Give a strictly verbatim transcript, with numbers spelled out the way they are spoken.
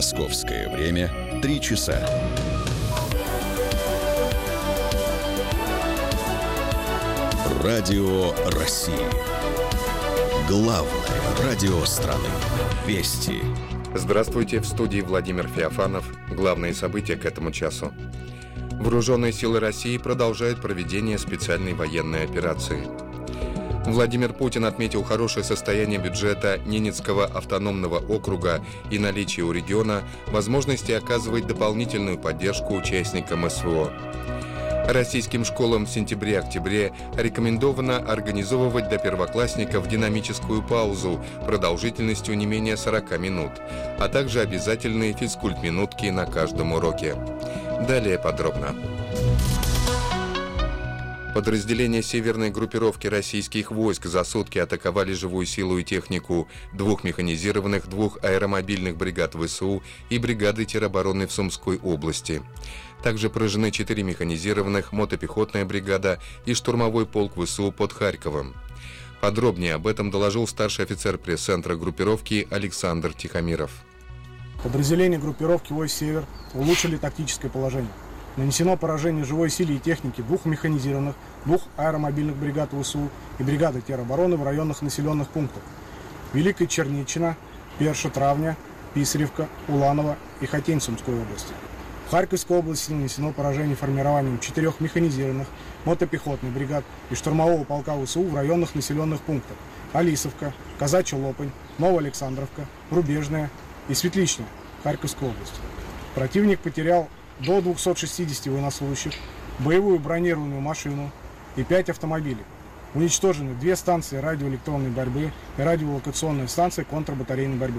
Московское время три часа. Радио России. Главное радио страны. Вести. Здравствуйте, в студии Владимир Феофанов. Главные события к этому часу. Вооруженные силы России продолжают проведение специальной военной операции. Владимир Путин отметил хорошее состояние бюджета Ненецкого автономного округа и наличие у региона возможности оказывать дополнительную поддержку участникам СВО. Российским школам в сентябре-октябре рекомендовано организовывать для первоклассников динамическую паузу продолжительностью не менее сорока минут, а также обязательные физкульт-минутки на каждом уроке. Далее подробно. Подразделения северной группировки российских войск за сутки атаковали живую силу и технику двух механизированных, двух аэромобильных бригад ВСУ и бригады теробороны в Сумской области. Также поражены четыре механизированных, мотопехотная бригада и штурмовой полк ВСУ под Харьковом. Подробнее об этом доложил старший офицер пресс-центра группировки Александр Тихомиров. Подразделения группировки войск «Север» улучшили тактическое положение. Нанесено поражение живой силе и технике двух механизированных, двух аэромобильных бригад ВСУ и бригады теробороны в районах населенных пунктов Великая Черничина, Перша, Травня, Писаревка, Уланово и Хотень Сумской области. В Харьковской области нанесено поражение формированием четырех механизированных, мотопехотных бригад и штурмового полка ВСУ в районах населенных пунктов Алисовка, Казачья Лопань, Новоалександровка, Рубежная и Светличная Харьковской области. Противник потерял до двухсот шестидесяти военнослужащих, боевую бронированную машину и пять автомобилей. Уничтожены две станции радиоэлектронной борьбы и радиолокационная станция контрбатарейной борьбы.